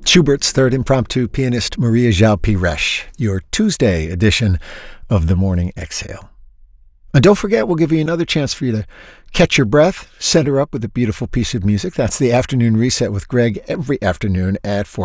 Schubert's Third Impromptu, pianist Maria João Pires, your Tuesday edition of The Morning Exhale. And don't forget, we'll give you another chance for you to catch your breath, center up with a beautiful piece of music. That's the Afternoon Reset with Greg every afternoon at 4